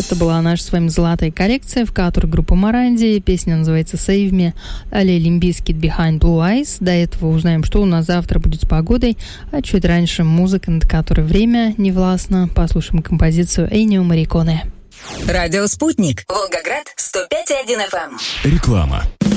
Это была наша с вами золотая коллекция, в которой группа Моранди. Песня называется «Save Me», далее Limp Bizkit «Behind Blue Eyes». До этого узнаем, что у нас завтра будет с погодой, а чуть раньше музыка, над которой время не властно. Послушаем композицию Энио Морриконе. Радио «Спутник». Волгоград, 105,1 FM. Реклама.